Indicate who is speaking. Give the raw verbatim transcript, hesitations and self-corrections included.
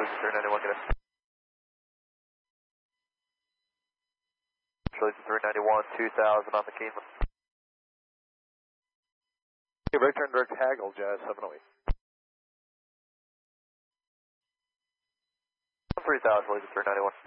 Speaker 1: Lisa three ninety-one, get it. Lisa three ninety-one, two thousand on the Keeneland.
Speaker 2: Okay, right turn direct Haggle, Jazz seven oh eight.
Speaker 1: three thousand, Lisa three ninety-one.